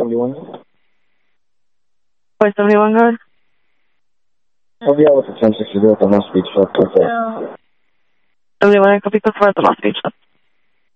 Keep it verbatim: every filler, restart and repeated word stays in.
seventy-one. four seventy-one, go ahead. Oh, yeah, with the ten sixty at the Moss Beach Shop. Yeah. seventy-one, copy, code four at the Moss Beach Shop.